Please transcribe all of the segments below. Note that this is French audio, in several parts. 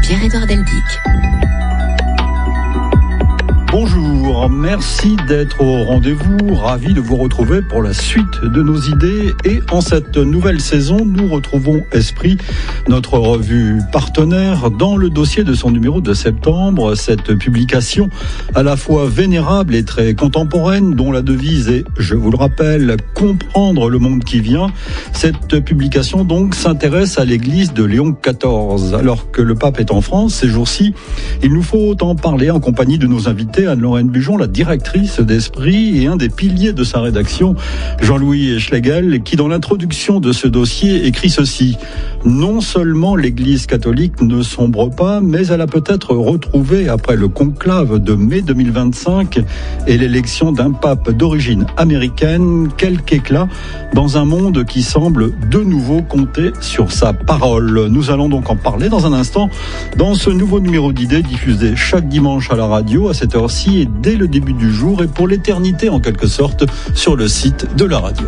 Pierre-Édouard Deldic. Bonjour, merci d'être au rendez-vous, ravi de vous retrouver pour la suite de nos idées. Et en cette nouvelle saison, nous retrouvons Esprit, notre revue partenaire, dans le dossier de son numéro de septembre. Cette publication à la fois vénérable et très contemporaine, dont la devise est, je vous le rappelle, comprendre le monde qui vient. Cette publication donc s'intéresse à l'église de Léon XIV. Alors que le pape est en France ces jours-ci, il nous faut en parler en compagnie de nos invités, Anne-Lorraine Bujon, la directrice d'Esprit et un des piliers de sa rédaction, Jean-Louis Schlegel, qui dans l'introduction de ce dossier écrit ceci: non seulement l'Église catholique ne sombre pas, mais elle a peut-être retrouvé, après le conclave de mai 2025 et l'élection d'un pape d'origine américaine, quelque éclat dans un monde qui semble de nouveau compter sur sa parole. Nous allons donc en parler dans un instant dans ce nouveau numéro d'idées diffusé chaque dimanche à la radio à cette heure-ci et dès le début du jour et pour l'éternité en quelque sorte sur le site de la radio.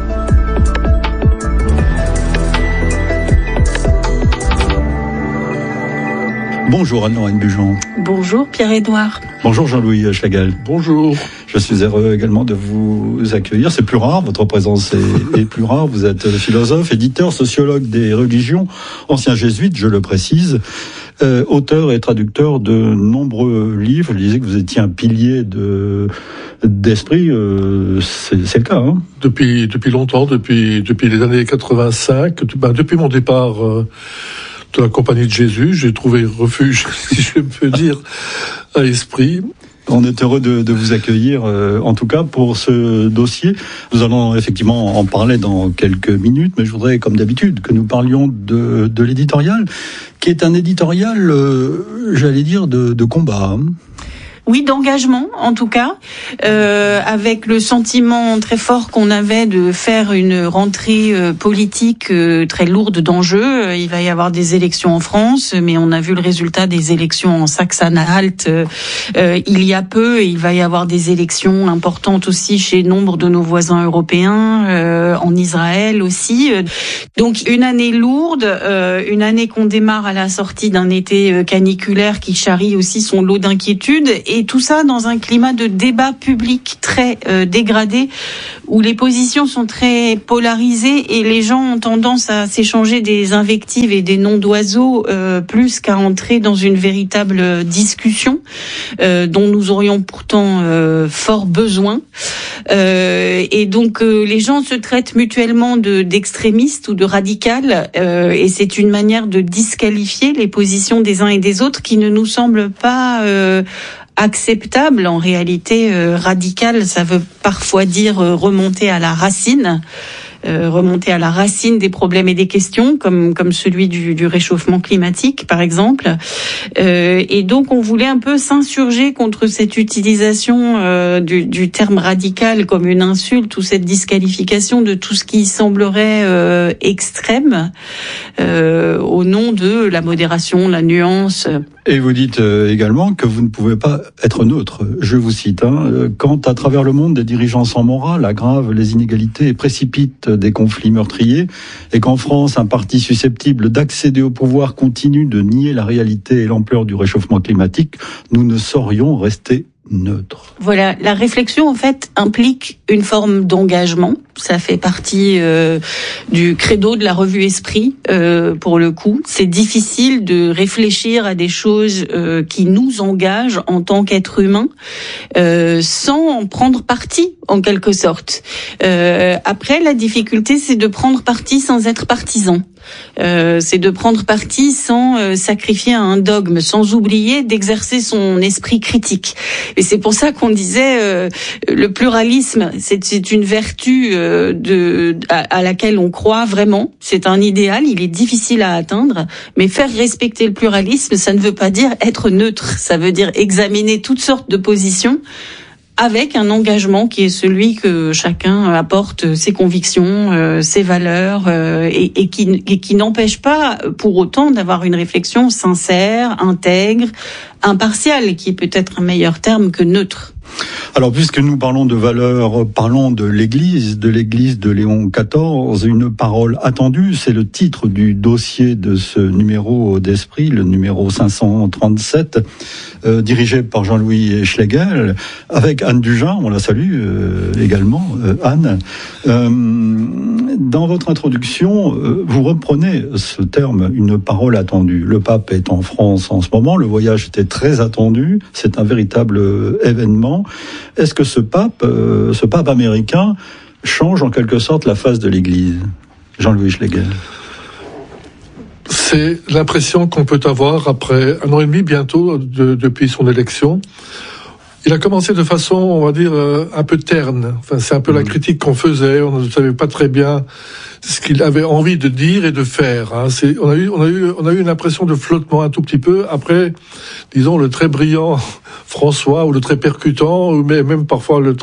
Bonjour Anne-Lorraine Bujon. Bonjour Pierre-Édouard. Bonjour Jean-Louis Schlegel. Bonjour. Je suis heureux également de vous accueillir. C'est plus rare, votre présence est plus rare. Vous êtes philosophe, éditeur, sociologue des religions, ancien jésuite, je le précise, auteur et traducteur de nombreux livres. Je disais que vous étiez un pilier d'Esprit, c'est le cas, hein? Depuis longtemps, depuis les années 85, depuis mon départ de la Compagnie de Jésus, j'ai trouvé refuge, si je peux dire, à Esprit. On est heureux de vous accueillir, en tout cas pour ce dossier. Nous allons effectivement en parler dans quelques minutes, mais je voudrais, comme d'habitude, que nous parlions de l'éditorial, qui est un éditorial, j'allais dire, de combat. Oui, d'engagement en tout cas, avec le sentiment très fort qu'on avait de faire une rentrée politique très lourde d'enjeux. Il va y avoir des élections en France, mais on a vu le résultat des élections en Saxe-Anhalt il y a peu, et il va y avoir des élections importantes aussi chez nombre de nos voisins européens, en Israël aussi. Donc une année lourde, une année qu'on démarre à la sortie d'un été caniculaire qui charrie aussi son lot d'inquiétudes. Et tout ça dans un climat de débat public très dégradé, où les positions sont très polarisées et les gens ont tendance à s'échanger des invectives et des noms d'oiseaux plus qu'à entrer dans une véritable discussion dont nous aurions pourtant fort besoin. Et donc les gens se traitent mutuellement d'extrémistes ou de radicales, et c'est une manière de disqualifier les positions des uns et des autres qui ne nous semble pas acceptable. En réalité, radical, ça veut parfois dire remonter à la racine des problèmes et des questions, comme celui du réchauffement climatique, par exemple. Et donc, on voulait un peu s'insurger contre cette utilisation du terme radical comme une insulte, ou cette disqualification de tout ce qui semblerait extrême, au nom de la modération, la nuance. Et vous dites également que vous ne pouvez pas être neutre. Je vous cite, quand à travers le monde des dirigeants sans morale aggravent les inégalités et précipitent des conflits meurtriers, et qu'en France un parti susceptible d'accéder au pouvoir continue de nier la réalité et l'ampleur du réchauffement climatique, nous ne saurions rester neutre. Voilà, la réflexion en fait implique une forme d'engagement. Ça fait partie du credo de la revue Esprit. Pour le coup, c'est difficile de réfléchir à des choses qui nous engagent en tant qu'être humain, sans en prendre parti en quelque sorte. Après, la difficulté, c'est de prendre parti sans être partisan. C'est de prendre parti sans sacrifier à un dogme, sans oublier d'exercer son esprit critique. Et c'est pour ça qu'on disait le pluralisme, c'est une vertu à laquelle on croit vraiment. C'est un idéal, il est difficile à atteindre, mais faire respecter le pluralisme, ça ne veut pas dire être neutre. Ça veut dire examiner toutes sortes de positions avec un engagement qui est celui que chacun apporte ses convictions, ses valeurs, et qui n'empêche pas pour autant d'avoir une réflexion sincère, intègre, impartiale, qui est peut-être un meilleur terme que neutre. Alors, puisque nous parlons de valeurs, parlons de l'Église de Léon XIV, une parole attendue, c'est le titre du dossier de ce numéro d'Esprit, le numéro 537, dirigé par Jean-Louis Schlegel, avec Anne Dugin, on la salue également, Anne. Dans votre introduction, vous reprenez ce terme, une parole attendue. Le pape est en France en ce moment, le voyage était très attendu, c'est un véritable événement. Est-ce que ce pape américain change en quelque sorte la face de l'Église ? Jean-Louis Schlegel. C'est l'impression qu'on peut avoir après 1 an et demi bientôt depuis son élection. Il a commencé de façon, on va dire, un peu terne. Enfin, c'est un peu la critique qu'on faisait. On ne savait pas très bien ce qu'il avait envie de dire et de faire. Hein. On a eu une impression de flottement un tout petit peu. Après, disons, le très brillant François, ou le très percutant, ou même parfois même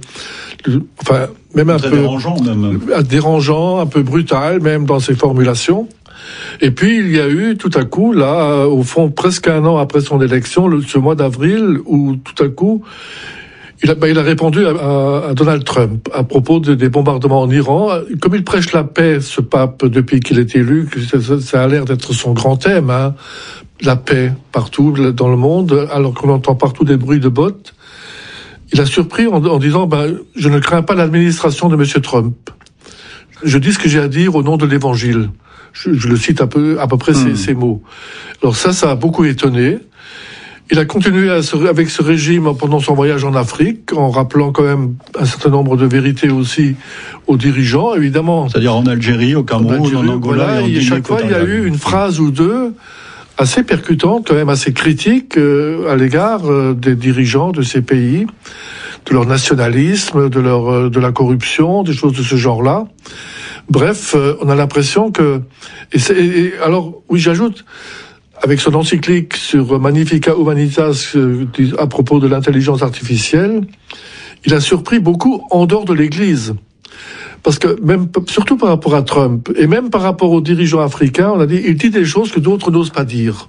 un peu dérangeant, un peu brutal, même dans ses formulations. Et puis il y a eu tout à coup, là, au fond, presque 1 an après son élection, ce mois d'avril, où tout à coup, il a répondu à Donald Trump à propos des bombardements en Iran. Comme il prêche la paix, ce pape, depuis qu'il est élu, ça a l'air d'être son grand thème, hein, la paix partout dans le monde, alors qu'on entend partout des bruits de bottes. Il a surpris en disant, je ne crains pas l'administration de M. Trump. Je dis ce que j'ai à dire au nom de l'Évangile. Je le cite à peu près ces mots. Alors ça a beaucoup étonné. Il a continué avec ce régime pendant son voyage en Afrique, en rappelant quand même un certain nombre de vérités aussi aux dirigeants, évidemment. C'est-à-dire en Algérie, au Cameroun, en Angola, et chaque fois, il y a eu une phrase ou deux assez percutante, quand même assez critique à l'égard des dirigeants de ces pays, de leur nationalisme, de la corruption, des choses de ce genre-là. Bref, on a l'impression que... alors, oui, j'ajoute, avec son encyclique sur Magnificat Humanitas à propos de l'intelligence artificielle, il a surpris beaucoup en dehors de l'Église. Parce que même, surtout par rapport à Trump, et même par rapport aux dirigeants africains, on a dit, il dit des choses que d'autres n'osent pas dire.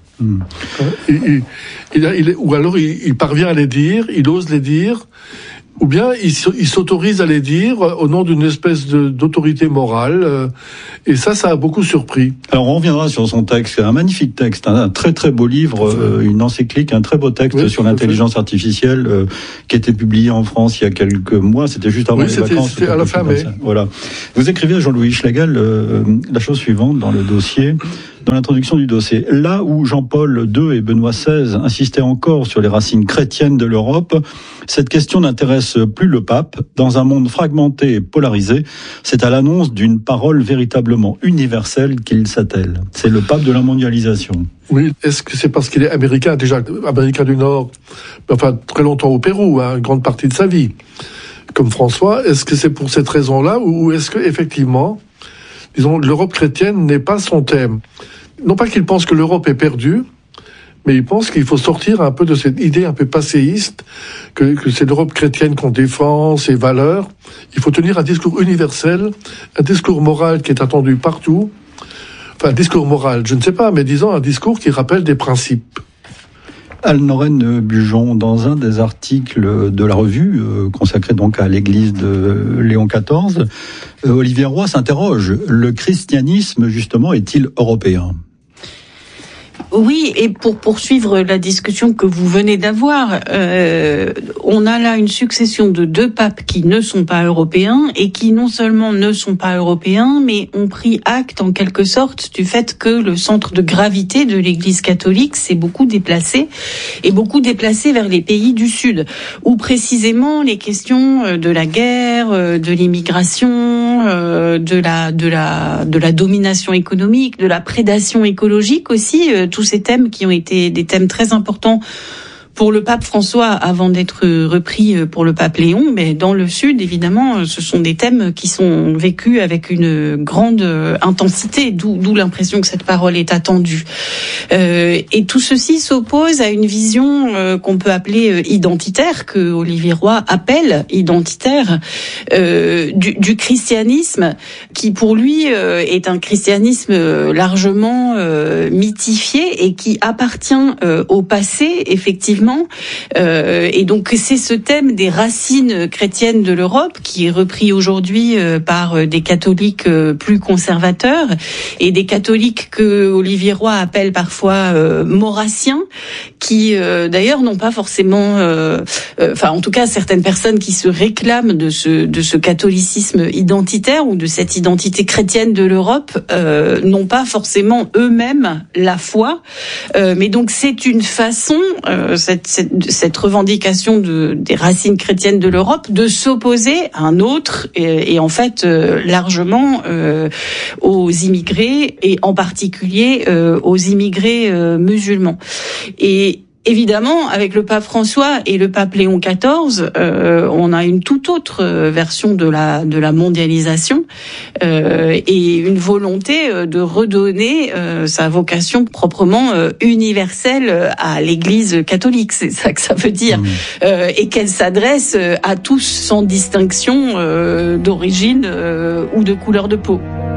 Ou alors il parvient à les dire, il ose les dire, ou bien il s'autorise à les dire au nom d'une espèce d'autorité morale, et ça a beaucoup surpris. Alors on reviendra sur son texte, un magnifique texte, un très très beau livre, une encyclique, un très beau texte sur l'intelligence artificielle qui a été publié en France il y a quelques mois, c'était juste avant les vacances. C'était à la fin mai. Voilà. Vous écrivez, Jean-Louis Schlegel, la chose suivante dans le dossier. Dans l'introduction du dossier, là où Jean-Paul II et Benoît XVI insistaient encore sur les racines chrétiennes de l'Europe, cette question n'intéresse plus le pape. Dans un monde fragmenté et polarisé, c'est à l'annonce d'une parole véritablement universelle qu'il s'attelle. C'est le pape de la mondialisation. Oui, est-ce que c'est parce qu'il est américain, déjà américain du Nord, enfin très longtemps au Pérou, une grande partie de sa vie, comme François, est-ce que c'est pour cette raison-là, ou est-ce que effectivement, disons, l'Europe chrétienne n'est pas son thème? Non pas qu'il pense que l'Europe est perdue, mais il pense qu'il faut sortir un peu de cette idée un peu passéiste, que c'est l'Europe chrétienne qu'on défend, ses valeurs. Il faut tenir un discours universel, un discours moral qui est attendu partout. Enfin, un discours moral, je ne sais pas, mais disons un discours qui rappelle des principes. Anne-Lorraine Bujon, dans un des articles de la revue, consacré donc à l'église de Léon XIV, Olivier Roy s'interroge. Le christianisme, justement, est-il européen ? Oui, et pour poursuivre la discussion que vous venez d'avoir, on a là une succession de 2 papes qui ne sont pas européens et qui non seulement ne sont pas européens, mais ont pris acte en quelque sorte du fait que le centre de gravité de l'Église catholique s'est beaucoup déplacé vers les pays du Sud, où précisément les questions de la guerre, de l'immigration, de la domination économique, de la prédation écologique aussi, tous ces thèmes qui ont été des thèmes très importants pour le pape François avant d'être repris pour le pape Léon, mais dans le Sud, évidemment, ce sont des thèmes qui sont vécus avec une grande intensité, d'où l'impression que cette parole est attendue. Et tout ceci s'oppose à une vision qu'on peut appeler identitaire, que Olivier Roy appelle identitaire, du christianisme, qui pour lui est un christianisme largement mythifié et qui appartient au passé, effectivement, politiquement. Et donc c'est ce thème des racines chrétiennes de l'Europe qui est repris aujourd'hui par des catholiques plus conservateurs et des catholiques que Olivier Roy appelle parfois maurassiens, qui d'ailleurs n'ont pas forcément, en tout cas certaines personnes qui se réclament de ce catholicisme identitaire ou de cette identité chrétienne de l'Europe n'ont pas forcément eux-mêmes la foi, mais donc c'est une façon, cette revendication des racines chrétiennes de l'Europe, de s'opposer à un autre et en fait largement aux immigrés et en particulier aux immigrés musulmans. Et évidemment, avec le pape François et le pape Léon XIV, on a une toute autre version de la mondialisation et une volonté de redonner sa vocation proprement universelle à l'Église catholique. C'est ça que ça veut dire. Et qu'elle s'adresse à tous sans distinction d'origine ou de couleur de peau.